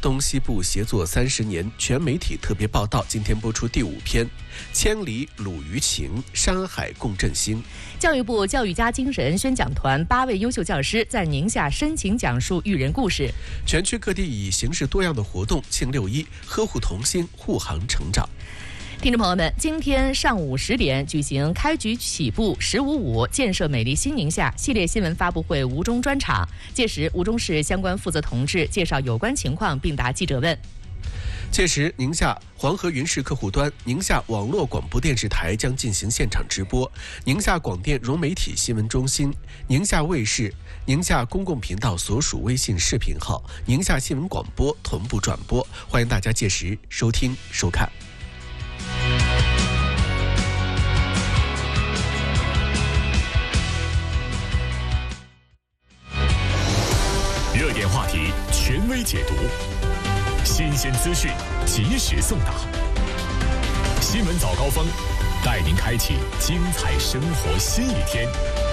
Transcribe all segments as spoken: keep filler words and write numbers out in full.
东西部协作三十年全媒体特别报道，今天播出第五篇，千里鲁渝情，山海共振兴。 教育部教育家精神宣讲团八位优秀教师在宁夏深情讲述育人故事。 全区各地以形式多样的活动庆六一，呵护童心，护航成长。 听众朋友们，今天上午十点举行开局起步十五五建设美丽新宁夏系列新闻发布会吴中专场，届时吴中市相关负责同志介绍有关情况并答记者问。 届时，宁夏黄河云市客户端、宁夏网络广播电视台将进行现场直播，宁夏广电融媒体新闻中心、宁夏卫视、宁夏公共频道所属微信视频号、宁夏新闻广播同步转播，欢迎大家届时收听收看。 热点话题，权威解读，新鲜资讯，及时送达。新闻早高峰，带您开启精彩生活新一天。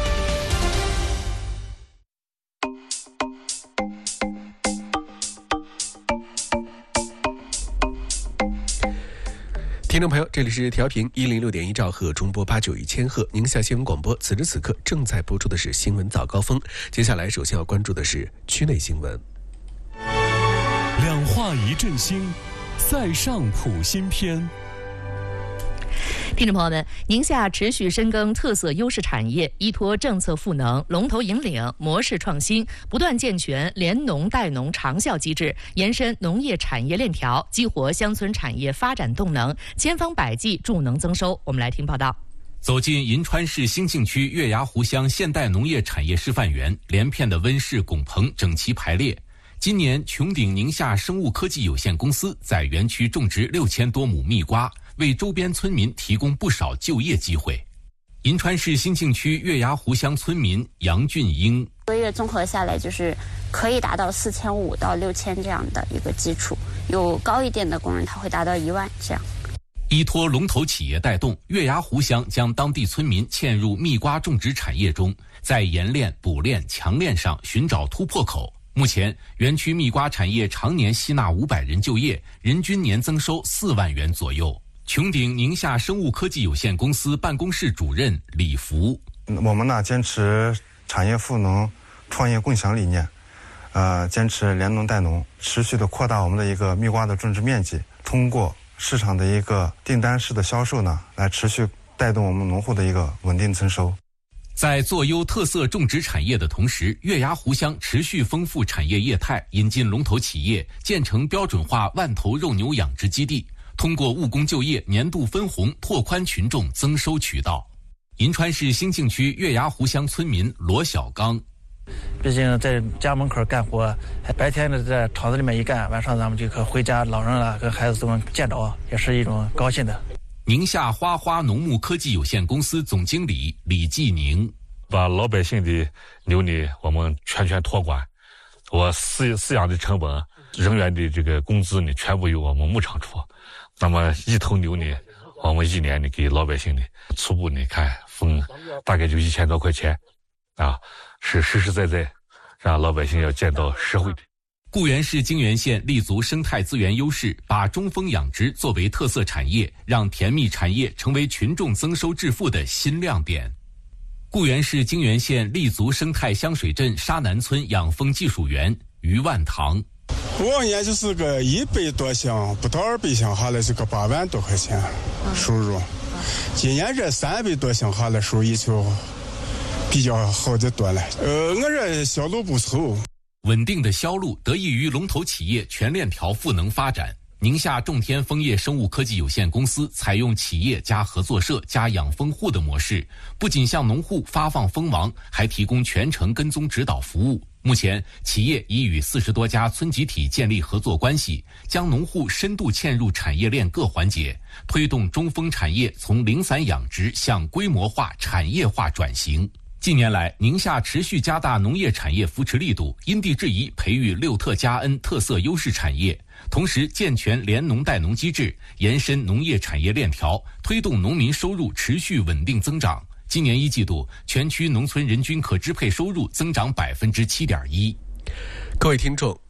听众朋友，这里是调频一零六点一兆赫，中波八九一千赫，宁夏新闻广播。此时此刻正在播出的是新闻早高峰。接下来，首先要关注的是区内新闻。 两化一振兴，塞上普新篇。 听众朋友们，宁夏持续深耕特色优势产业，依托政策赋能、龙头引领、模式创新，不断健全联农带农长效机制，延伸农业产业链条，激活乡村产业发展动能，千方百计助农增收。我们来听报道。 走进银川市兴庆区月牙湖乡现代农业产业示范园，连片的温室拱棚整齐排列。今年，穹顶宁夏生物科技有限公司在园区种植六千多亩蜜瓜，为周边村民提供不少就业机会。银川市兴庆区月牙湖乡村民杨俊英， 一个月综合下来就是可以达到四千五到六千这样的一个基础，有高一点的工人他会达到一万这样。 依托龙头企业带动，月牙湖乡将当地村民嵌入蜜瓜种植产业中，在盐链、补链、强链上寻找突破口。目前，园区蜜瓜产业常年吸纳五百人就业，人均年增收四万元左右。穹顶宁夏生物科技有限公司办公室主任李福， 我们呢坚持产业赋能、创业共享理念，呃，坚持联农带农，持续的扩大我们的一个蜜瓜的种植面积，通过市场的一个订单式的销售呢，来持续带动我们农户的一个稳定增收。 在做优特色种植产业的同时，月牙湖乡持续丰富产业业态，引进龙头企业，建成标准化万头肉牛养殖基地，通过务工就业、年度分红拓宽群众增收渠道。银川市兴庆区月牙湖乡村民罗小刚， 毕竟在家门口干活，白天的在厂子里面一干，晚上咱们就可回家，老人了跟孩子都能见着，也是一种高兴的。 宁夏花花农牧科技有限公司总经理李继宁， 把老百姓的牛呢我们全权托管，我饲饲养的成本、人员的这个工资呢全部由我们牧场出。那么一头牛呢，我们一年呢给老百姓呢初步呢看分大概就一千多块钱，啊，是实实在在让老百姓要见到实惠的。 固原市泾源县立足生态资源优势，把中蜂养殖作为特色产业，让甜蜜产业成为群众增收致富的新亮点。固原市泾源县立足生态香水镇沙南村养蜂技术员于万堂， 往年就是个一百多箱，不到二百箱下来是个八万多块钱收入，今年这三百多箱下来收益就比较好的多了。呃，我这销路不错。 稳定的销路得益于龙头企业全链条赋能发展。宁夏种天枫叶生物科技有限公司采用企业加合作社加养蜂户的模式，不仅向农户发放蜂王，还提供全程跟踪指导服务。目前，企业已与四十多家村集体建立合作关系，将农户深度嵌入产业链各环节，推动中蜂产业从零散养殖向规模化、产业化转型。近年来，宁夏持续加大农业产业扶持力度，因地制宜培育六特加 N 特色优势产业，同时健全联农带农机制，延伸农业产业链条，推动农民收入持续稳定增长。今年一季度，全区农村人均可支配收入增长百分之七点一。 各位听众，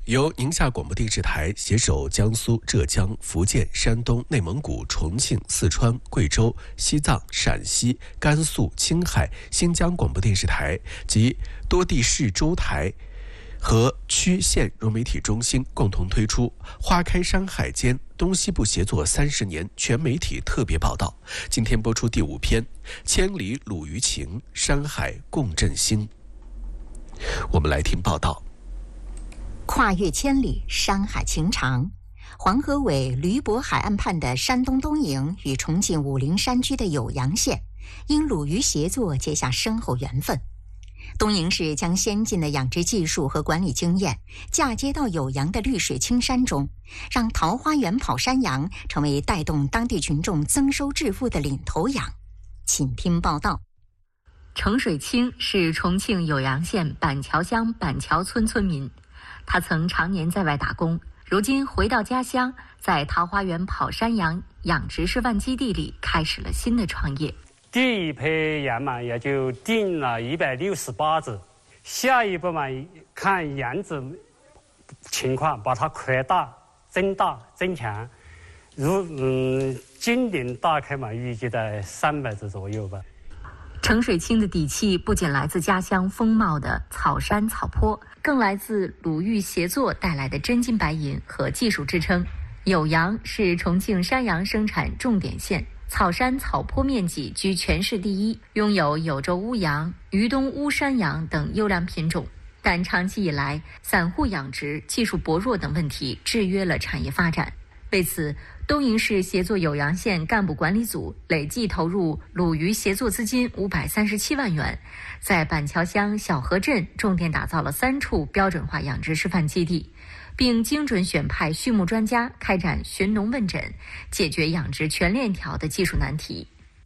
由宁夏广播电视台携手江苏、浙江、福建、山东、内蒙古、重庆、四川、贵州、西藏、陕西、甘肃、青海、新疆广播电视台及多地市州台和区县融媒体中心共同推出花开山海间东西部协作三十年全媒体特别报道。今天播出第五篇，千里鲁渝情，山海共振兴。我们来听报道。 跨越千里，山海情长。黄河尾驴泊海岸畔的山东东营与重庆武陵山区的酉阳县，因鲁渝协作结下深厚缘分。东营市将先进的养殖技术和管理经验嫁接到酉阳的绿水青山中，让桃花源跑山羊成为带动当地群众增收致富的领头羊。请听报道。 程水清是重庆酉阳县板桥乡板桥村村民，他曾常年在外打工，如今回到家乡，在桃花源跑山羊养殖示范基地里开始了新的创业。 第一批羊嘛，也就定了一百六十八只，下一步嘛，看羊子情况，把它扩大、增大、增强。如嗯，今年大概嘛，预计在三百只左右吧。 程水清的底气不仅来自家乡丰茂的草山草坡，更来自鲁渝协作带来的真金白银和技术支撑。酉阳是重庆山羊生产重点县，草山草坡面积居全市第一，拥有酉州乌羊、渝东乌山羊等优良品种。但长期以来，散户养殖、技术薄弱等问题制约了产业发展。为此，东营市协作酉阳县干部管理组累计投入鲁渝协作资金五百三十七万元，在板桥乡小河镇重点打造了三处标准化养殖示范基地，并精准选派畜牧专家开展巡农问诊，解决养殖全链条的技术难题。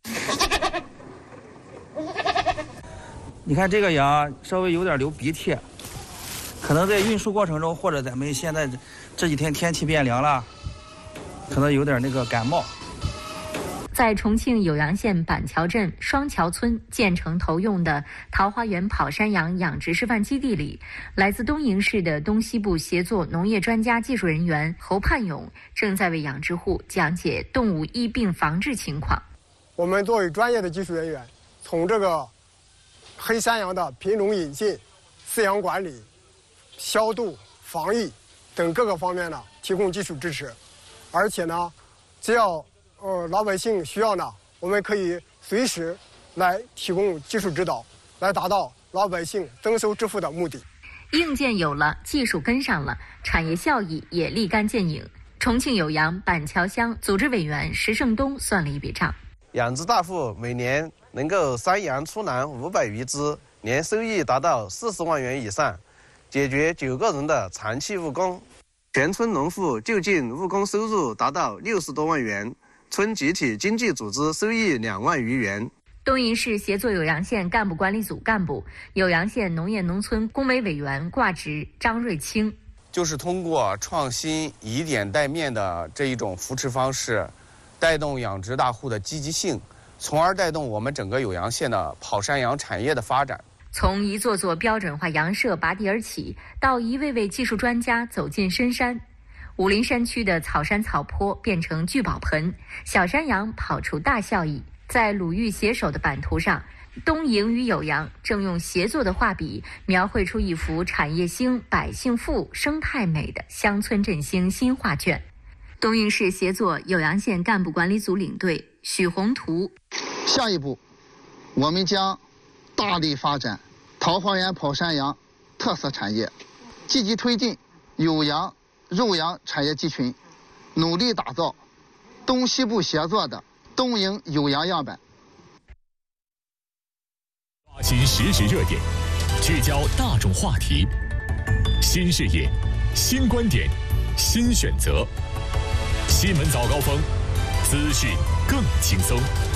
你看这个羊稍微有点流鼻涕，可能在运输过程中，或者咱们现在这几天天气变凉了，可能有点那个感冒。 在重庆酉阳县板桥镇双桥村建成投用的桃花源跑山羊养殖示范基地里，来自东营市的东西部协作农业专家技术人员侯盼勇正在为养殖户讲解动物疫病防治情况。 我们作为专业的技术人员，从这个黑山羊的品种引进、饲养管理、消毒、防疫等各个方面呢，提供技术支持。而且呢，只要呃老百姓需要呢，我们可以随时来提供技术指导，来达到老百姓增收致富的目的。 硬件有了，技术跟上了，产业效益也立竿见影。重庆酉阳板桥乡组织委员石胜东算了一笔账： 养殖大户每年能够山羊出栏五百余只，年收益达到四十万元以上，解决九个人的长期务工。全村农户就近务工收入达到六十多万元，村集体经济组织收益两万余元。 东营市协作酉阳县干部管理组干部、酉阳县农业农村工委委员挂职张瑞清， 就是通过创新以点带面的这一种扶持方式，带动养殖大户的积极性，从而带动我们整个酉阳县的跑山羊产业的发展。 从一座座标准化羊舍拔地而起，到一位位技术专家走进深山，武陵山区的草山草坡变成聚宝盆，小山羊跑出大效益。在鲁渝携手的版图上，东营与酉阳正用协作的画笔描绘出一幅产业兴、百姓富、生态美的乡村振兴新画卷。东营市协作酉阳县干部管理组领队许宏图， 下一步我们将大力发展桃花源跑山羊特色产业，积极推进酉阳肉羊产业集群，努力打造东西部协作的东营酉阳样板。 刷新实时热点，聚焦大众话题，新视野、新观点、新选择。新闻早高峰，资讯更轻松。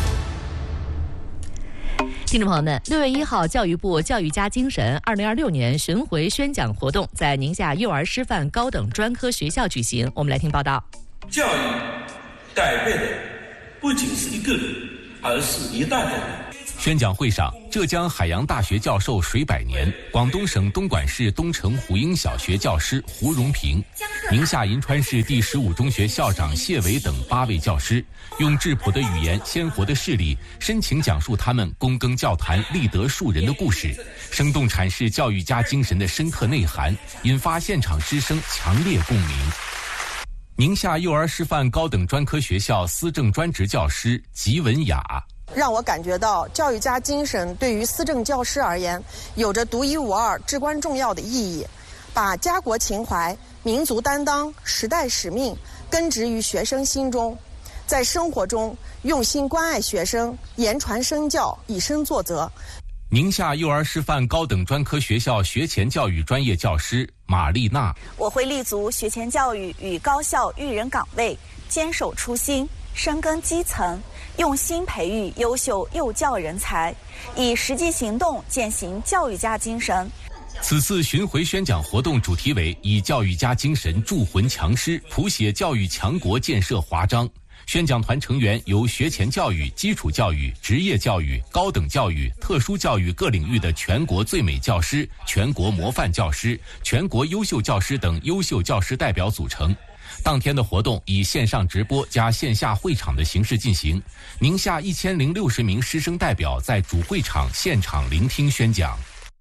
听众朋友们，六月一号，教育部教育家精神二零二六年巡回宣讲活动在宁夏幼儿师范高等专科学校举行。我们来听报道。 教育改变的不仅是一个人，而是一代的人。 宣讲会上，浙江海洋大学教授水百年，广东省东莞市东城虎英小学教师胡荣平，宁夏银川市第十五中学校长谢伟等八位教师，用质朴的语言、鲜活的事例，深情讲述他们躬耕教坛、立德树人的故事，生动阐释教育家精神的深刻内涵，引发现场师生强烈共鸣。宁夏幼儿师范高等专科学校思政专职教师吉文雅， 让我感觉到教育家精神对于思政教师而言有着独一无二、至关重要的意义，把家国情怀、民族担当、时代使命根植于学生心中，在生活中用心关爱学生，言传身教，以身作则。 宁夏幼儿师范高等专科学校学前教育专业教师马丽娜， 我会立足学前教育与高校育人岗位，坚守初心，深耕基层，用心培育优秀幼教人才，以实际行动践行教育家精神。 此次巡回宣讲活动主题为以教育家精神铸魂强师，谱写教育强国建设华章。宣讲团成员由学前教育、基础教育、职业教育、高等教育、特殊教育各领域的全国最美教师、全国模范教师、全国优秀教师等优秀教师代表组成。当天的活动以线上直播加线下会场的形式进行，宁夏一千零六十名师生代表在主会场现场聆听宣讲。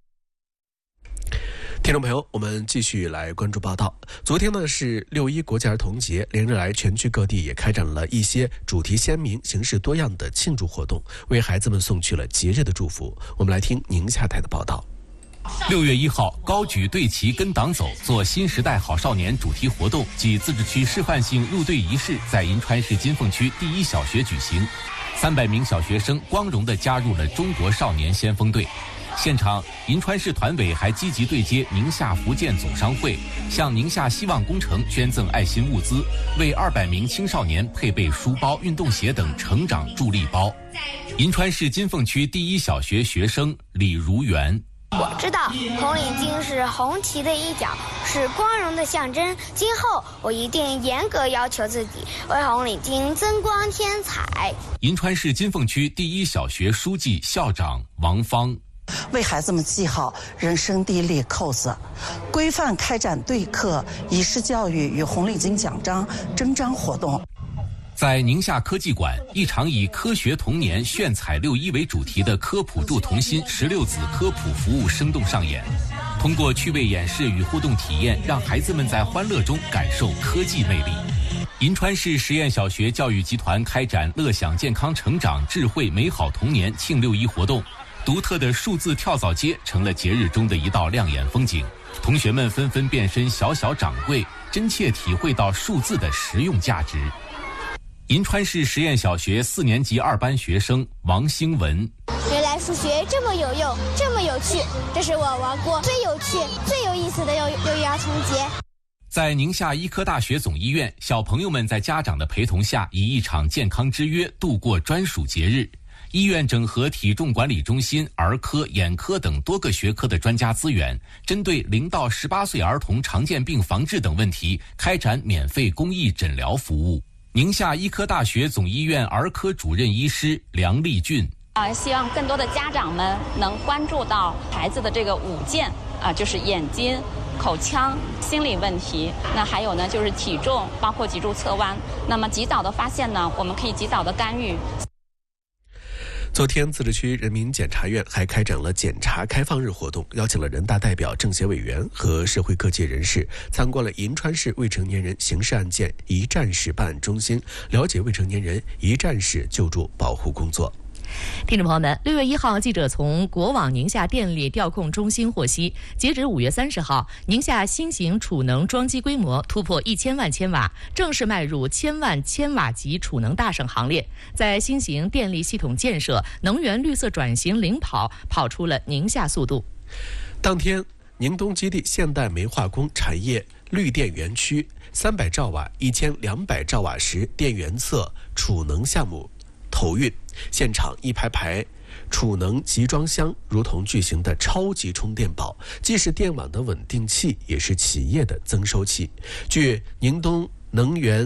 听众朋友，我们继续来关注报道。昨天呢是六一国际儿童节，连日来全区各地也开展了一些主题鲜明、形式多样的庆祝活动，为孩子们送去了节日的祝福。我们来听宁夏台的报道。 六月一号，高举队旗跟党走，做新时代好少年主题活动暨自治区示范性入队仪式在银川市金凤区第一小学举行。三百名小学生光荣地加入了中国少年先锋队。现场，银川市团委还积极对接宁夏福建总商会，向宁夏希望工程捐赠爱心物资，为二百名青少年配备书包、运动鞋等成长助力包。银川市金凤区第一小学学生李如元， 我知道红领巾是红旗的一角，是光荣的象征。今后我一定严格要求自己，为红领巾增光添彩。 银川市金凤区第一小学书记、校长王芳， 为孩子们系好人生第一粒扣子，规范开展对课、仪式教育与红领巾奖章征章活动。 在宁夏科技馆，一场以科学童年炫彩六一为主题的科普助童心十六子科普服务生动上演，通过趣味演示与互动体验，让孩子们在欢乐中感受科技魅力。银川市实验小学教育集团开展乐享健康成长、智慧美好童年庆六一活动，独特的数字跳蚤街成了节日中的一道亮眼风景，同学们纷纷变身小小掌柜，真切体会到数字的实用价值。银川市实验小学四年级二班学生王兴文， 原来数学这么有用，这么有趣，这是我玩过最有趣、最有意思的六六一儿童节。 在宁夏医科大学总医院，小朋友们在家长的陪同下，以一场健康之约度过专属节日。医院整合体重管理中心、儿科、眼科等多个学科的专家资源，针对零到十八岁儿童常见病防治等问题，开展免费公益诊疗服务。宁夏医科大学总医院儿科主任医师梁丽俊， 啊，希望更多的家长们能关注到孩子的这个五件啊，就是眼睛、口腔、心理问题，那还有呢就是体重，包括脊柱侧弯。那么及早的发现呢，我们可以及早的干预。 昨天，自治区人民检察院还开展了检察开放日活动，邀请了人大代表、政协委员和社会各界人士参观了银川市未成年人刑事案件一站式办案中心，了解未成年人一站式救助保护工作。 听众朋友们，六月一号，记者从国网宁夏电力调控中心获悉，截止五月三十号，宁夏新型储能装机规模突破一千万千瓦，正式迈入千万千瓦级储能大省行列，在新型电力系统建设、能源绿色转型领跑，跑出了宁夏速度。 当天，宁东基地现代煤化工产业绿电园区三百兆瓦、一千两百兆瓦时电源侧储能项目投运，现场一排排储能集装箱如同巨型的超级充电宝，既是电网的稳定器，也是企业的增收器。据宁东能源产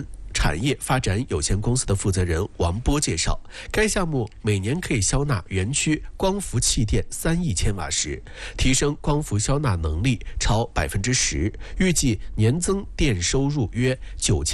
产业发展有限公司的负责人王波介绍，该项目每年可以消纳园区光伏气电三亿千瓦时，提升光伏消纳能力超百分之十，预计年增电收入约九千。